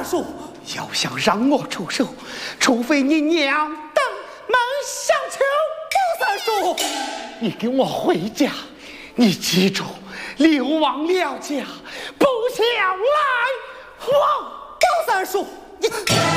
叔，要想让我出手，除非你娘登门相求。高三叔，你跟我回家，你记住，流亡了家，不想来往。高三叔，你。